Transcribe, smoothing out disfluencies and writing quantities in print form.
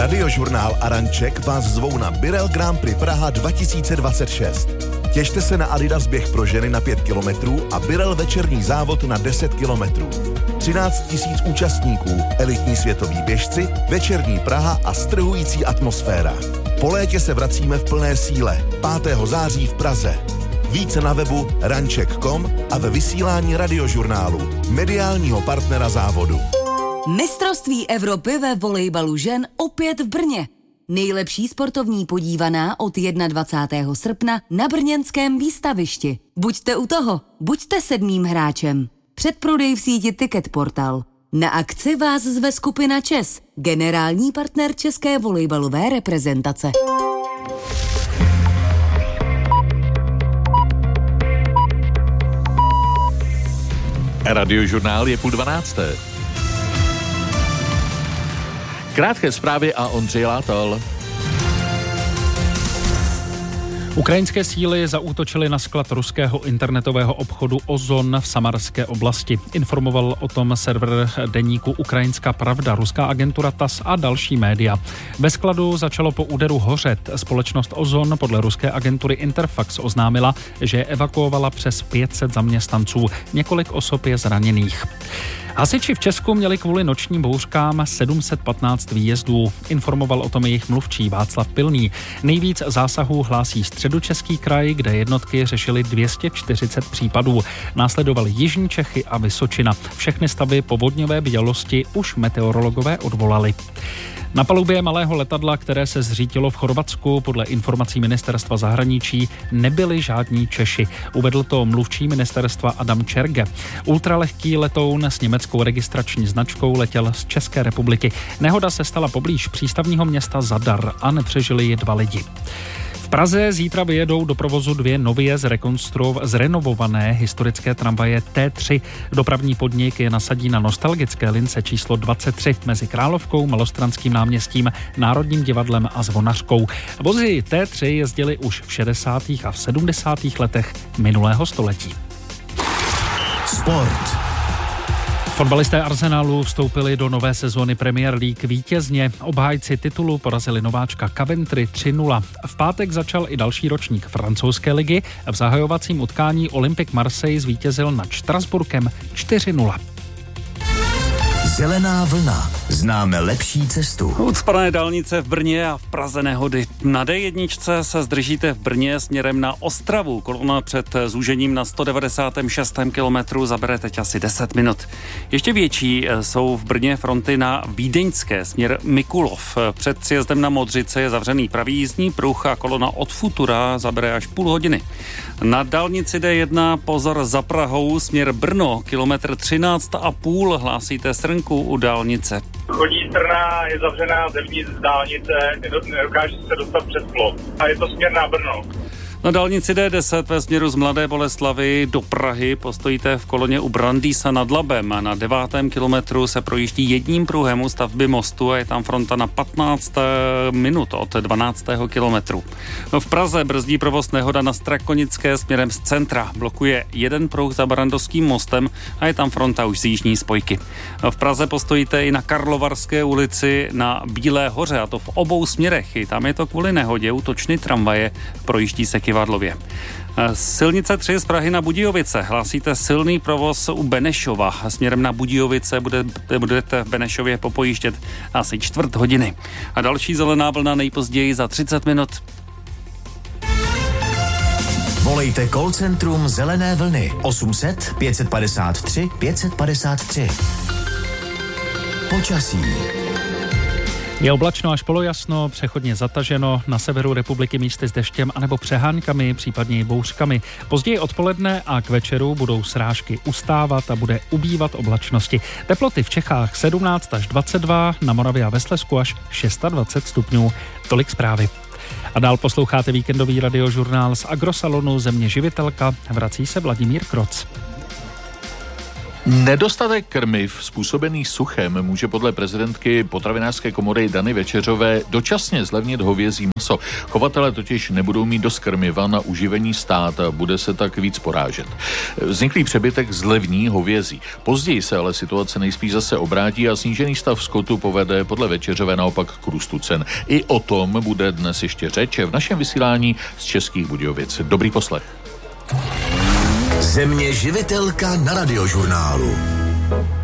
Radiožurnál a Ranček vás zvou na Birel Grand Prix Praha 2026. Těšte se na Adidas běh pro ženy na 5 kilometrů a Birel večerní závod na 10 kilometrů. 13 000 účastníků, elitní světoví běžci, večerní Praha a strhující atmosféra. Po létě se vracíme v plné síle. 5. září v Praze. Více na webu ranček.com a ve vysílání Radiožurnálu, mediálního partnera závodu. Mistrovství Evropy ve volejbalu žen opět v Brně. Nejlepší sportovní podívaná od 21. srpna na brněnském výstavišti. Buďte u toho, buďte 7. hráčem. Předprodej v síti Ticket Portal. Na akci vás zve skupina ČES, generální partner české volejbalové reprezentace. Radiožurnál je 11:30. Krátké zprávy a Ondřej Látal. Ukrajinské síly zaútočily na sklad ruského internetového obchodu Ozon v Samarské oblasti. Informoval o tom server deníku Ukrajinská pravda, ruská agentura TASS a další média. Ve skladu začalo po úderu hořet. Společnost Ozon podle ruské agentury Interfax oznámila, že evakuovala přes 500 zaměstnanců. Několik osob je zraněných. Hasiči v Česku měli kvůli nočním bouřkám 715 výjezdů. Informoval o tom jejich mluvčí Václav Pilný. Nejvíc zásahů hlásí Středočeský kraj, kde jednotky řešily 240 případů. Následovaly Jižní Čechy a Vysočina. Všechny stavy povodňové bdělosti už meteorologové odvolali. Na palubě malého letadla, které se zřítilo v Chorvatsku, podle informací ministerstva zahraničí nebyli žádní Češi. Uvedl to mluvčí ministerstva Adam Čerge. Ultralehký letoun s německou registrační značkou letěl z České republiky. Nehoda se stala poblíž přístavního města Zadar a nepřežili ji 2 lidi. V Praze zítra vyjedou do provozu 2 nově zrenovované historické tramvaje T3. Dopravní podnik je nasadí na nostalgické lince číslo 23 mezi Královkou, Malostranským náměstím, Národním divadlem a Zvonařkou. Vozy T3 jezdily už v 60. a v 70. letech minulého století. Sport. Fotbalisté Arsenalu vstoupili do nové sezóny Premier League vítězně. Obhájci titulu porazili nováčka Coventry 3-0. V pátek začal i další ročník francouzské ligy. V zahajovacím utkání Olympique Marseille zvítězil nad Štrasburkem 4-0. Zelená vlna. Známe lepší cestu. Ucpané dálnice v Brně a v Praze nehody. Na D1 se zdržíte v Brně směrem na Ostravu. Kolona před zúžením na 196. kilometru zabere teď asi 10 minut. Ještě větší jsou v Brně fronty na Vídeňské směr Mikulov. Před sjezdem na Modřice je zavřený pravý jízdní pruh a kolona od Futura zabere až půl hodiny. Na dálnici D1 pozor za Prahou směr Brno, kilometr 13,5 hlásíte srnku u dálnice. Chodní strana je zavřená zevnitř dálnice, nedokáže se dostat přes plot a je to směr na Brno. Na dálnici D10 ve směru z Mladé Boleslavi do Prahy postojíte v koloně u Brandýsa nad Labem. Na 9. kilometru se projíždí jedním pruhem u stavby mostu a je tam fronta na 15 minut od 12. kilometru. V Praze brzdí provoz nehoda na Strakonické směrem z centra. Blokuje jeden pruh za Barandovským mostem a je tam fronta už z jižní spojky. V Praze postojíte i na Karlovarské ulici na Bílé hoře, a to v obou směrech. I tam je to kvůli nehodě u točny tramvaje, projíždí se Kivadlově. Silnice 3 z Prahy na Budějovice. Hlásíte silný provoz u Benešova. Směrem na Budějovice budete v Benešově popojíždět asi 1/4 hodiny. A další zelená vlna nejpozději za 30 minut. Volejte call centrum Zelené vlny 800 553 553. Počasí. Je oblačno až polojasno, přechodně zataženo, na severu republiky místy s deštěm anebo přeháňkami, případně i bouřkami. Později odpoledne a k večeru budou srážky ustávat a bude ubývat oblačnosti. Teploty v Čechách 17 až 22, na Moravě a ve Slezsku až 26 stupňů. Tolik zprávy. A dál posloucháte víkendový radiožurnál z Agrosalonu Země živitelka. Vrací se Vladimír Kroc. Nedostatek krmiv způsobený suchem může podle prezidentky potravinářské komory Dany Večeřové dočasně zlevnit hovězí maso. Chovatele totiž nebudou mít dost krmiva na uživení stát a bude se tak víc porážet. Vzniklý přebytek zlevní hovězí. Později se ale situace nejspíš zase obrátí a snížený stav skotu povede podle Večeřové naopak k růstu cen. I o tom bude dnes ještě řeč v našem vysílání z Českých Budějovic. Dobrý poslech. Země živitelka na Radiožurnálu.